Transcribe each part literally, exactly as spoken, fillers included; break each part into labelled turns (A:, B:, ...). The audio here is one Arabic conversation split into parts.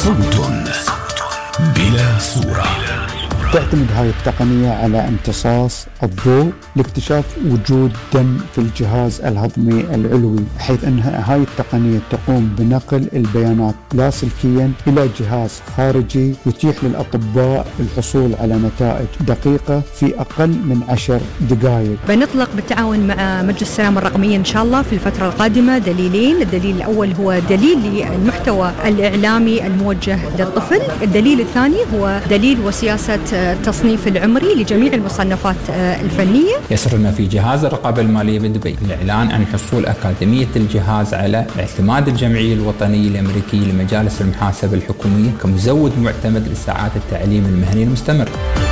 A: صوت بلا صورة.
B: تعتمد هذه التقنية على امتصاص الضوء لاكتشاف وجود دم في الجهاز الهضمي العلوي، حيث أنها هاي التقنية تقوم بنقل البيانات لاسلكيا إلى جهاز خارجي يتيح للأطباء الحصول على نتائج دقيقة في أقل من عشر دقائق.
C: بنطلق بالتعاون مع مجلس السلامة الرقمية إن شاء الله في الفترة القادمة دليلين. الدليل الأول هو دليل للمحتوى الإعلامي الموجه للطفل، الدليل الثاني هو دليل وسياسة التصنيف العمري لجميع المصنفات الفنية.
D: يسرنا في جهاز الرقابة المالية بدبي الإعلان عن حصول أكاديمية الجهاز على اعتماد الجمعية الوطنية الأمريكية لمجالس المحاسبة الحكومية كمزود معتمد لساعات التعليم المهني المستمر.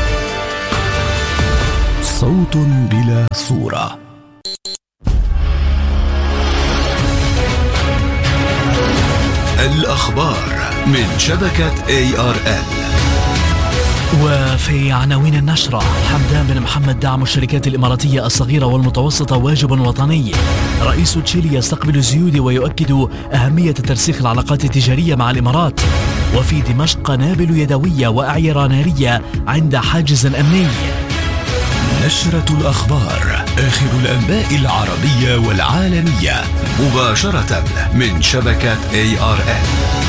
A: صوت بلا صورة. الأخبار من شبكة إيه آر إل.
E: وفي عناوين النشرة: حمدان بن محمد دعم الشركات الإماراتية الصغيرة والمتوسطة واجب وطني. رئيس تشيلي يستقبل الزيود ويؤكد أهمية ترسيخ العلاقات التجارية مع الإمارات. وفي دمشق قنابل يدوية وأعيرة نارية عند حاجز أمني.
A: نشرة الأخبار، آخر الأنباء العربية والعالمية مباشرة من شبكة إيه آر إل.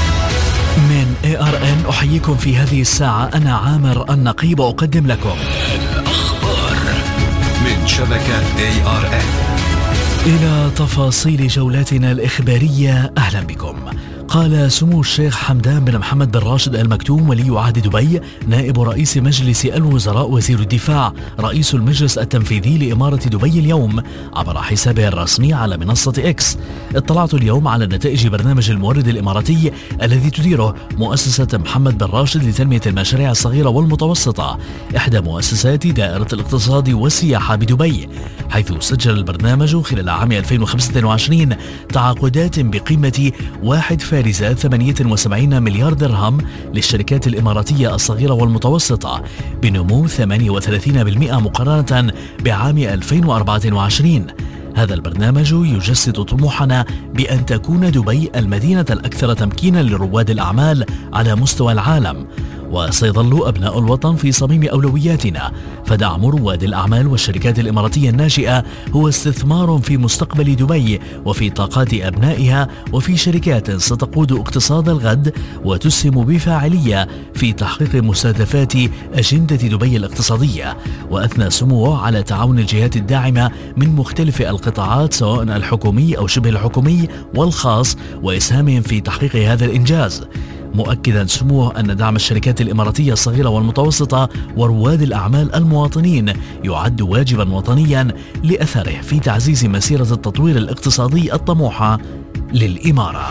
E: من إيه آر إن أحييكم في هذه الساعة، أنا عامر النقيب أقدم لكم
A: الأخبار من شبكة إيه آر إل.
E: إلى تفاصيل جولاتنا الإخبارية، أهلا بكم. قال سمو الشيخ حمدان بن محمد بن راشد آل مكتوم ولي عهد دبي نائب رئيس مجلس الوزراء وزير الدفاع رئيس المجلس التنفيذي لإمارة دبي اليوم عبر حسابه الرسمي على منصة إكس: اطلعت اليوم على نتائج برنامج المورد الإماراتي الذي تديره مؤسسة محمد بن راشد لتنمية المشاريع الصغيرة والمتوسطة، إحدى مؤسسات دائرة الاقتصاد والسياحة بدبي، حيث سجل البرنامج خلال عام ألفين وخمسة وعشرين تعاقدات بقيمة واحد فارزة ثمانية وسبعين مليار درهم للشركات الإماراتية الصغيرة والمتوسطة بنمو ثمانية وثلاثين بالمئة مقارنة بعام ألفين وأربعة وعشرين. هذا البرنامج يجسد طموحنا بأن تكون دبي المدينة الأكثر تمكينا لرواد الأعمال على مستوى العالم، وسيظل أبناء الوطن في صميم أولوياتنا، فدعم رواد الأعمال والشركات الإماراتية الناشئة هو استثمار في مستقبل دبي وفي طاقات أبنائها وفي شركات ستقود اقتصاد الغد وتسهم بفاعلية في تحقيق مستهدفات أجندة دبي الاقتصادية. وأثنى سموه على تعاون الجهات الداعمة من مختلف القطاعات سواء الحكومي أو شبه الحكومي والخاص وإسهامهم في تحقيق هذا الإنجاز، مؤكدا سموه أن دعم الشركات الإماراتية الصغيرة والمتوسطة ورواد الأعمال المواطنين يعد واجبا وطنيا لأثره في تعزيز مسيرة التطوير الاقتصادي الطموحة للإمارة.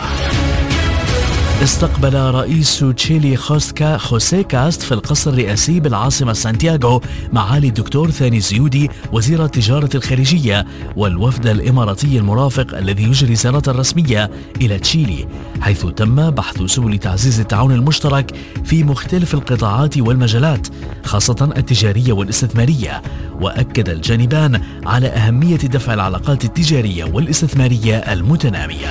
E: استقبل رئيس تشيلي خوسكا خوسيه كاست في القصر الرئاسي بالعاصمة سانتياغو معالي الدكتور ثاني الزيودي وزير التجارة الخارجية والوفد الإماراتي المرافق الذي يجري زيارة رسمية إلى تشيلي، حيث تم بحث سبل تعزيز التعاون المشترك في مختلف القطاعات والمجالات خاصة التجارية والاستثمارية. وأكد الجانبان على أهمية دفع العلاقات التجارية والاستثمارية المتنامية.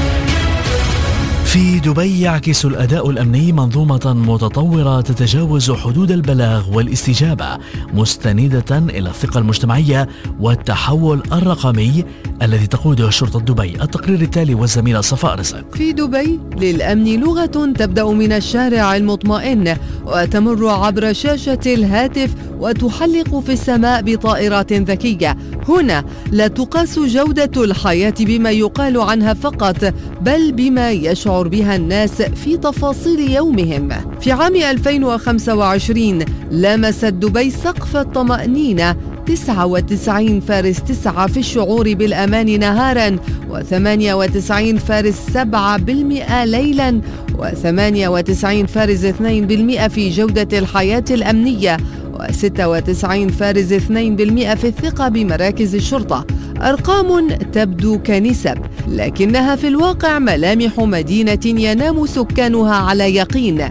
E: في دبي يعكس الأداء الأمني منظومة متطورة تتجاوز حدود البلاغ والاستجابة، مستندة إلى الثقة المجتمعية والتحول الرقمي الذي تقوده شرطة دبي. التقرير التالي والزميلة صفاء رزق.
F: في دبي للأمن لغة تبدأ من الشارع المطمئن وتمر عبر شاشة الهاتف وتحلق في السماء بطائرات ذكية. هنا لا تقاس جودة الحياة بما يقال عنها فقط، بل بما يشعر بها الناس في تفاصيل يومهم. في عام ألفين وخمسة وعشرين لمست دبي سقف الطمأنينة، تسعة وتسعين فارس تسعة في الشعور بالأمان نهارا، وثمانية وتسعين فارس سبعة بالمئة ليلا، وثمانية وتسعين فارس اثنين بالمئة في جودة الحياة الأمنية، وستة وتسعين فارس اثنين بالمئة في الثقة بمراكز الشرطة. أرقام تبدو كنسب، لكنها في الواقع ملامح مدينة ينام سكانها على يقين.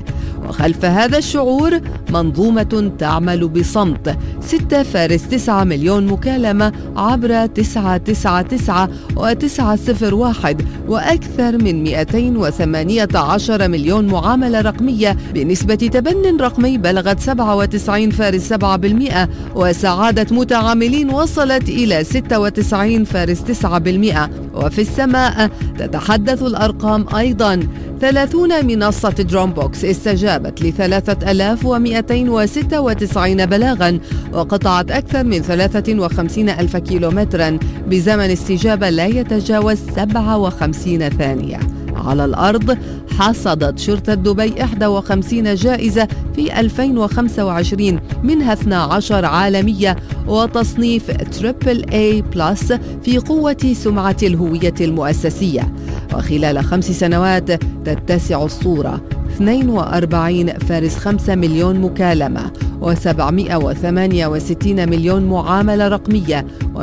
F: وخلف هذا الشعور منظومة تعمل بصمت. ستة فارس تسعة مليون مكالمة عبر تسعة تسعة تسعة وتسعة صفر واحد، وأكثر من مئتين وثمانية عشر مليون معاملة رقمية بنسبة تبن رقمي بلغت سبعة وتسعين فاصلة سبعة بالمئة، وسعادة متعاملين وصلت إلى ستة وتسعين فاصلة تسعة بالمئة. وفي السماء تتحدث الأرقام أيضاً. ثلاثين منصة درومبوكس استجابت ل ثلاثة آلاف ومئتين وستة وتسعين بلاغاً، وقطعت أكثر من ثلاثة وخمسين ألف كيلومتراً بزمن استجابة لا يتجاوز سبعة وخمسين ثانية. على الأرض حصدت شرطة دبي إحدى وخمسين جائزة في ألفين وخمسة وعشرين، منها اثنتي عشرة عالمية وتصنيف تريبل اي بلس في قوة سمعة الهوية المؤسسية. وخلال خمس سنوات تتسع الصورة اثنين وأربعين فاصلة خمسة مليون مكالمة وسبعمئة وثمانية وستين مليون معاملة رقمية